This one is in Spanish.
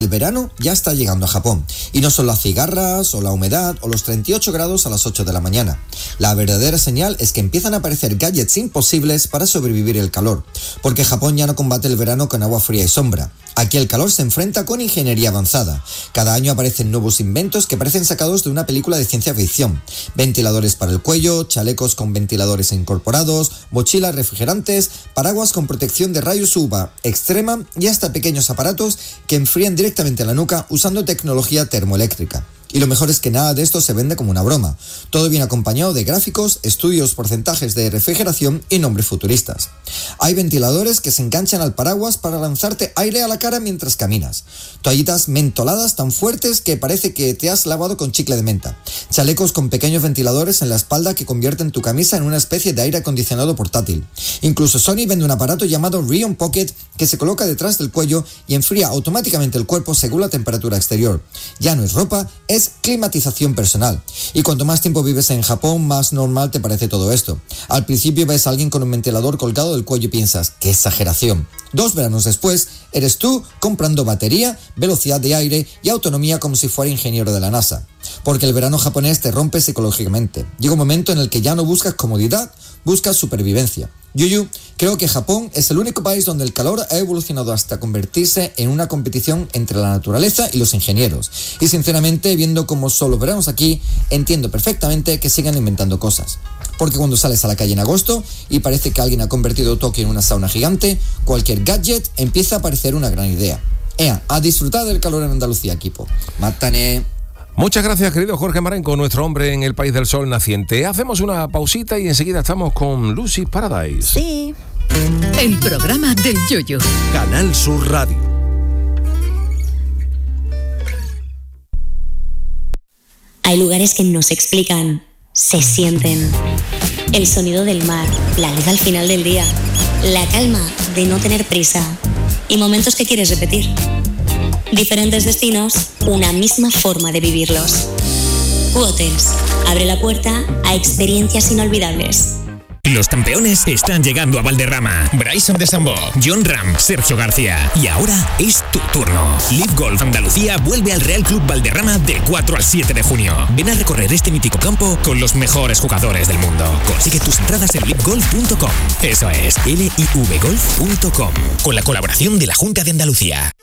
verano ya está llegando a Japón. Y no son las cigarras o la humedad o los 38 grados a las 8 de la mañana. La verdadera señal es que empiezan a aparecer gadgets imposibles para sobrevivir el calor. Porque Japón ya no combate el verano con agua fría y sombra. Aquí el calor se enfrenta con ingeniería avanzada. Cada año aparecen nuevos inventos que parecen sacados de una película de ciencia ficción. Ventiladores para el cuello, chalecos con ventiladores incorporados, mochilas refrigerantes, paraguas con protección de rayos UVA extrema y hasta pequeños aparatos que enfrían directamente la nuca usando tecnología termoeléctrica. Y lo mejor es que nada de esto se vende como una broma. Todo viene acompañado de gráficos, estudios, porcentajes de refrigeración y nombres futuristas. Hay ventiladores que se enganchan al paraguas para lanzarte aire a la cara mientras caminas. Toallitas mentoladas tan fuertes que parece que te has lavado con chicle de menta. Chalecos con pequeños ventiladores en la espalda que convierten tu camisa en una especie de aire acondicionado portátil. Incluso Sony vende un aparato llamado Rion Pocket que se coloca detrás del cuello y enfría automáticamente el cuerpo según la temperatura exterior. Ya no es ropa, es climatización personal. Y cuanto más tiempo vives en Japón, más normal te parece todo esto. Al principio ves a alguien con un ventilador colgado del cuello y piensas, ¡qué exageración! 2 veranos después, eres tú comprando batería, velocidad de aire y autonomía como si fuera ingeniero de la NASA. Porque el verano japonés te rompe psicológicamente. Llega un momento en el que ya no buscas comodidad, buscas supervivencia. Yuyu, creo que Japón es el único país donde el calor ha evolucionado hasta convertirse en una competición entre la naturaleza y los ingenieros. Y sinceramente, viendo cómo son los veranos aquí, entiendo perfectamente que sigan inventando cosas. Porque cuando sales a la calle en agosto y parece que alguien ha convertido Tokio en una sauna gigante, cualquier gadget empieza a parecer una gran idea. A disfrutar del calor en Andalucía, equipo. Mátane. Muchas gracias, querido Jorge Marenco, nuestro hombre en el país del sol naciente. Hacemos una pausita y enseguida estamos con Lucy Paradise. Sí. El programa del Yoyo. Canal Sur Radio. Hay lugares que no se explican, se sienten. El sonido del mar, la luz al final del día, la calma de no tener prisa y momentos que quieres repetir. Diferentes destinos, una misma forma de vivirlos. Hotels abre la puerta a experiencias inolvidables. Los campeones están llegando a Valderrama. Bryson DeChambeau, John Ram, Sergio García. Y ahora es tu turno. Live Golf Andalucía vuelve al Real Club Valderrama del 4 al 7 de junio. Ven a recorrer este mítico campo con los mejores jugadores del mundo. Consigue tus entradas en livegolf.com. Eso es, livegolf.com. Con la colaboración de la Junta de Andalucía.